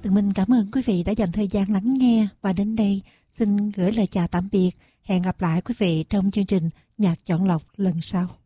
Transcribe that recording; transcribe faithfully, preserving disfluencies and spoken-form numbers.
Tường Minh cảm ơn quý vị đã dành thời gian lắng nghe và đến đây xin gửi lời chào tạm biệt. Hẹn gặp lại quý vị trong chương trình Nhạc Chọn Lọc lần sau.